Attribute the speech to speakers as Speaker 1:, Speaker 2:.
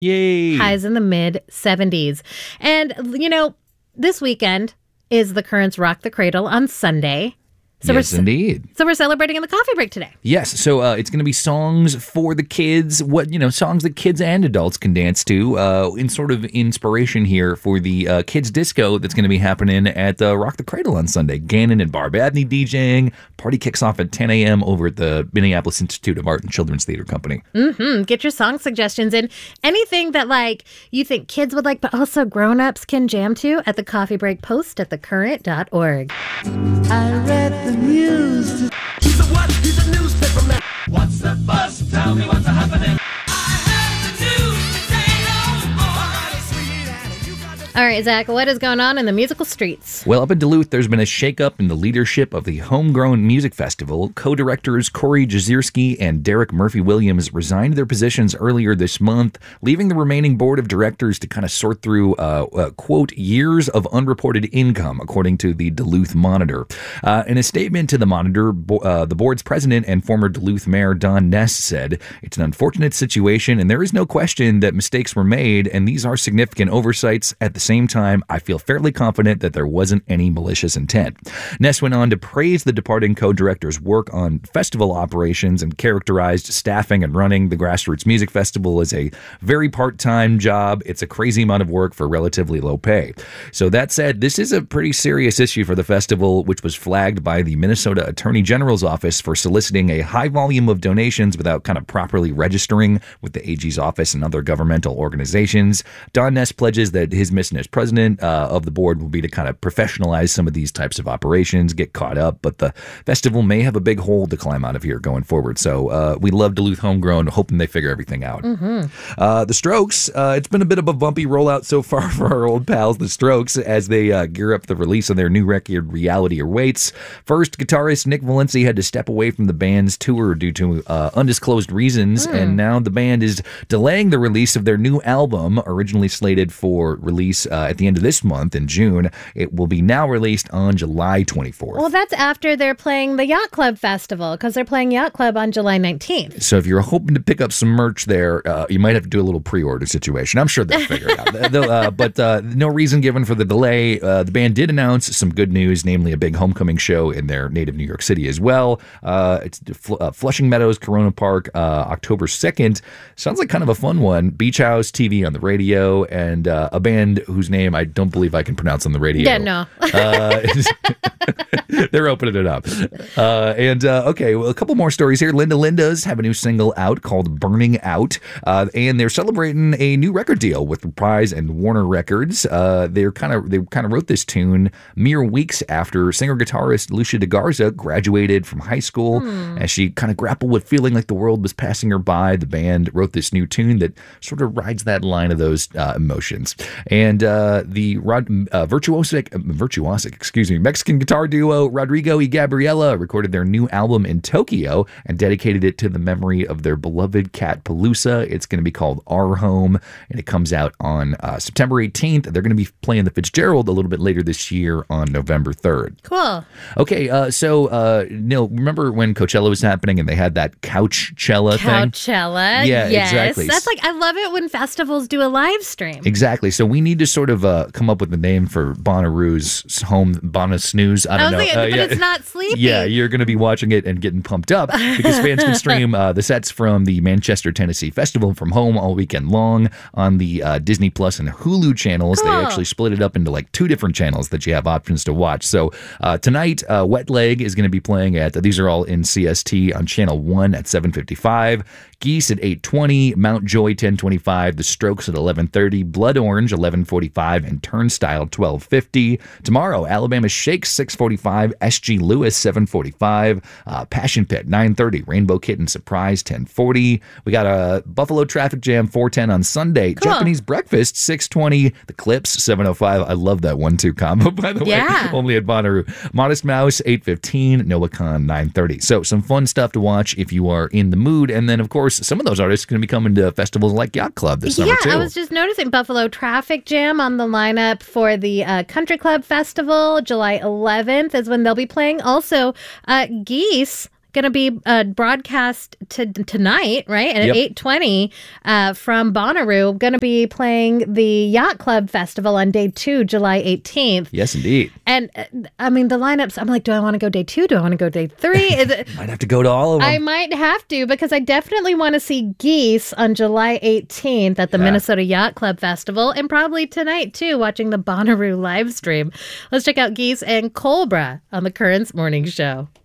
Speaker 1: Yay!
Speaker 2: Highs in the mid 70s. And, this weekend is the Currents Rock the Cradle on Sunday. So
Speaker 1: yes, indeed.
Speaker 2: So we're celebrating in the coffee break today.
Speaker 1: Yes. So it's going to be songs for the kids, songs that kids and adults can dance to in sort of inspiration here for the kids disco that's going to be happening at Rock the Cradle on Sunday. Gannon and Barb Abney DJing. Party kicks off at 10 a.m. over at the Minneapolis Institute of Art and Children's Theater Company.
Speaker 2: Mm-hmm. Get your song suggestions in. Anything that you think kids would like, but also grown-ups can jam to at the Coffee Break Post at thecurrent.org.
Speaker 3: I read the news. He's a what? He's a newspaper man. What's the buzz? Tell me what's happening.
Speaker 2: All right, Zach, what is going on in the musical streets?
Speaker 1: Well, up in Duluth, there's been a shakeup in the leadership of the Homegrown Music Festival. Co-directors Corey Jazierski and Derek Murphy-Williams resigned their positions earlier this month, leaving the remaining board of directors to kind of sort through, quote, years of unreported income, according to the Duluth Monitor. In a statement to the Monitor, the board's president and former Duluth Mayor Don Ness said, "It's an unfortunate situation, and there is no question that mistakes were made, and these are significant oversights. At the same time, I feel fairly confident that there wasn't any malicious intent." Ness went on to praise the departing co-director's work on festival operations and characterized staffing and running the Grassroots Music Festival as a very part-time job. It's a crazy amount of work for relatively low pay. So that said, this is a pretty serious issue for the festival, which was flagged by the Minnesota Attorney General's office for soliciting a high volume of donations without kind of properly registering with the AG's office and other governmental organizations. Don Ness pledges that his mission as president of the board will be to kind of professionalize some of these types of operations, get caught up, but the festival may have a big hole to climb out of here going forward. So we love Duluth Homegrown, hoping they figure everything out.
Speaker 2: Mm-hmm.
Speaker 1: The Strokes, it's been a bit of a bumpy rollout so far for our old pals, the Strokes, as they gear up the release of their new record, Reality Awaits. First, guitarist Nick Valenci had to step away from the band's tour due to undisclosed reasons, and now the band is delaying the release of their new album, originally slated for release at the end of this month in June. It will be now released on July 24th.
Speaker 2: Well, that's after they're playing the Yacht Club Festival, because they're playing Yacht Club on July 19th.
Speaker 1: So if you're hoping to pick up some merch there, you might have to do a little pre-order situation. I'm sure they'll figure it out. But no reason given for the delay. The band did announce some good news, namely a big homecoming show in their native New York City as well. It's Flushing Meadows, Corona Park, October 2nd. Sounds like kind of a fun one. Beach House, TV on the radio, and a band whose name I don't believe I can pronounce on the radio.
Speaker 2: Yeah, no.
Speaker 1: They're opening it up. Okay, well, a couple more stories here. Linda Lindas have a new single out called Burning Out, and they're celebrating a new record deal with Reprise and Warner Records. They kind of wrote this tune mere weeks after singer-guitarist Lucia DeGarza graduated from high school. As she kind of grappled with feeling like the world was passing her by, the band wrote this new tune that sort of rides that line of those emotions. And the virtuosic, Mexican guitar duo Rodrigo y Gabriela recorded their new album in Tokyo and dedicated it to the memory of their beloved cat Pelusa. It's going to be called Our Home, and it comes out on September 18th. They're going to be playing the Fitzgerald a little bit later this year on November 3rd.
Speaker 2: Cool.
Speaker 1: Okay, so Nil, remember when Coachella was happening and they had that Couchella thing?
Speaker 2: Couchella,
Speaker 1: yeah,
Speaker 2: yes.
Speaker 1: exactly.
Speaker 2: That's I love it when festivals do a live stream.
Speaker 1: Exactly. So we need to sort of come up with a name for Bonnaroo's home, Snooze. I don't know.
Speaker 2: But it's not sleepy.
Speaker 1: Yeah, you're going to be watching it and getting pumped up because fans can stream the sets from the Manchester, Tennessee Festival from home all weekend long on the Disney Plus and Hulu channels.
Speaker 2: Cool.
Speaker 1: They actually split it up into like two different channels that you have options to watch. So tonight, Wet Leg is going to be playing at, these are all in CST on Channel 1 at 7:55. Geese at 8:20, Mount Joy 10:25, The Strokes at 11:30, Blood Orange 11:45, and Turnstile 12:50. Tomorrow, Alabama Shakes 6:45, SG Lewis 7:45, Passion Pit 9:30, Rainbow Kitten Surprise 10:40. We got a Buffalo Traffic Jam 4:10 on Sunday.
Speaker 2: Cool.
Speaker 1: Japanese Breakfast 6:20, The Clips 7:05. I love that 1-2 combo, by the way.
Speaker 2: Yeah.
Speaker 1: Only at Bonnaroo. Modest Mouse 8:15, NoahCon 9:30. So some fun stuff to watch if you are in the mood, and then of course some of those artists are going to be coming to festivals like Yacht Club this summer too.
Speaker 2: Yeah, I was just noticing Buffalo Traffic Jam on the lineup for the Country Club Festival. July 11th is when they'll be playing. Also, Geese going to be broadcast tonight, right? And
Speaker 1: Yep.
Speaker 2: at 8:20 from Bonnaroo, going to be playing the Yacht Club Festival on day 2, July 18th.
Speaker 1: Yes, indeed.
Speaker 2: And I mean, the lineups, I'm like, do I want to go day 2? Do I want to go day 3?
Speaker 1: Might have to go to all of them.
Speaker 2: I might have to, because I definitely want to see Geese on July 18th at the Minnesota Yacht Club Festival, and probably tonight too, watching the Bonnaroo live stream. Let's check out Geese and Cobra on the Currents Morning Show.